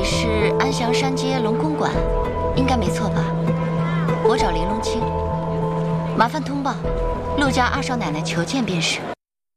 是安祥山街龙宫馆，应该没错吧？我找林龙清，麻烦通报，陆家二少奶奶求见便是。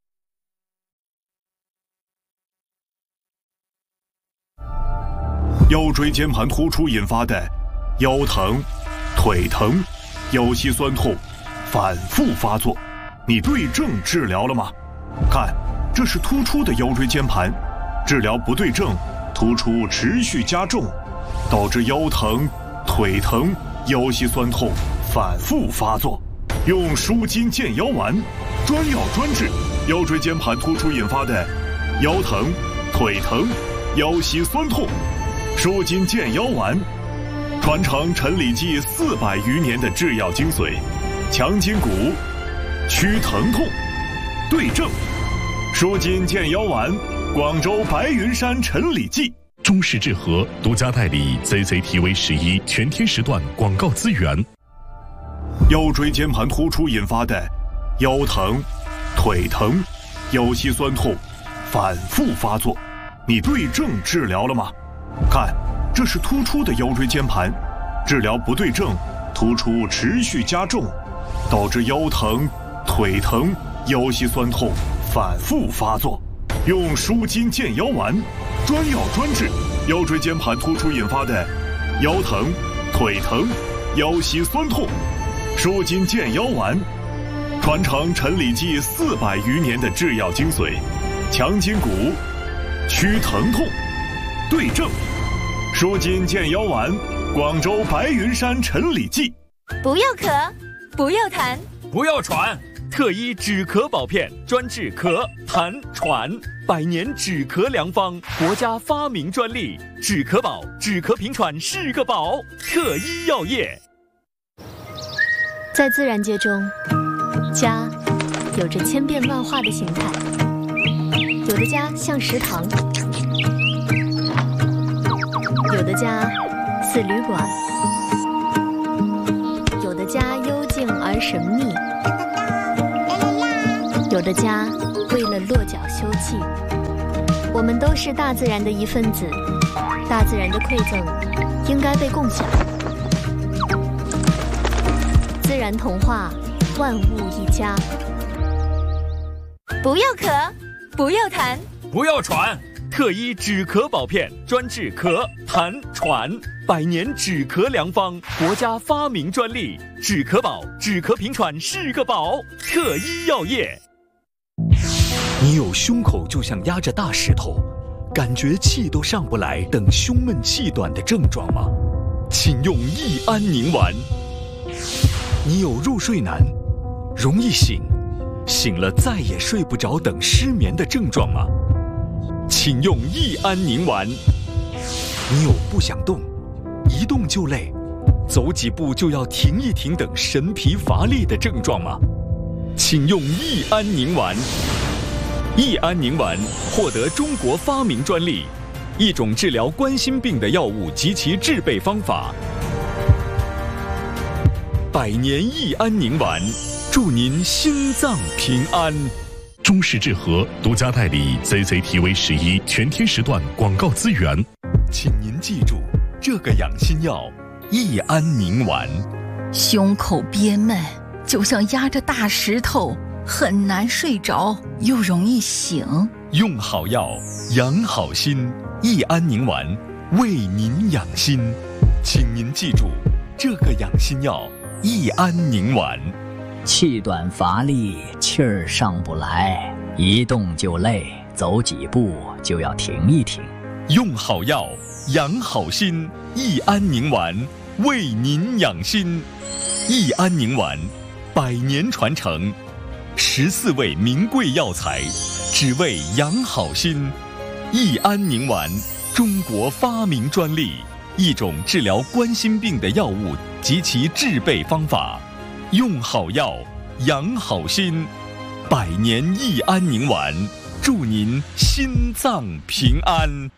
腰椎间盘突出引发的腰疼、腿疼、腰膝酸痛反复发作，你对症治疗了吗？看，这是突出的腰椎间盘，治疗不对症，突出持续加重，导致腰疼、腿疼、腰膝酸痛反复发作。用舒筋健腰丸，专药专治腰椎间盘突出引发的腰疼、腿疼、腰膝酸痛。舒筋健腰丸，传承陈李济400余年的制药精髓，强筋骨，祛疼痛，对症。舒筋健腰丸，广州白云山陈李济。 中式治和独家代理 CCTV11全天时段广告资源。 腰椎间盘突出引发的腰疼、腿疼、腰膝酸痛反复发作，你对症治疗了吗？看，这是突出的腰椎间盘，治疗不对症，突出持续加重，导致腰疼、腿疼、腰膝酸痛反复发作。用舒筋健腰丸，专药专治腰椎间盘突出引发的腰疼、腿疼、腰膝酸痛。舒筋健腰丸，传承陈李济400余年的制药精髓，强筋骨，祛疼痛，对症。舒筋健腰丸，广州白云山陈李济。 不要咳，不要痰， 不要喘，特医止咳保片，专治咳、痰、喘，100年止咳良方，国家发明专利，止咳宝，止咳平喘是个宝，特医药业。 在自然界中，家有着千变万化的形态，有的家像食堂，有的家似旅馆，有的家幽静而神秘，有的家为了落脚休憩。我们都是大自然的一份子，大自然的馈赠应该被共享。自然童话，万物一家。 不要咳，不要痰， 不要喘，特医止咳保片，专治咳、痰、喘，100年止咳良方，国家发明专利，止咳宝，止咳平喘是个宝，特医药业。 你有胸口就像压着大石头，感觉气都上不来等胸闷气短的症状吗？请用益安宁丸。你有入睡难、容易醒、醒了再也睡不着等失眠的症状吗？请用益安宁丸。你有不想动、一动就累、走几步就要停一停等神疲乏力的症状吗？请用益安宁丸。益安宁丸获得中国发明专利，一种治疗冠心病的药物及其制备方法。100年益安宁丸，祝您心脏平安。 中式治和独家代理 CCTV11全天时段广告资源。 请您记住这个养心药益安宁丸。 胸口憋闷，就像压着大石头，很难睡着，又容易醒。 用好药，养好心，益安宁丸为您养心。请您记住这个养心药益安宁丸。 气短乏力，气儿上不来，一动就累，走几步就要停一停。 用好药，养好心，益安宁丸为您养心。益安宁丸100年传承，14味名贵药材，只为养好心。益安宁丸，中国发明专利，一种治疗冠心病的药物及其制备方法。用好药，养好心，100年益安宁丸，祝您心脏平安。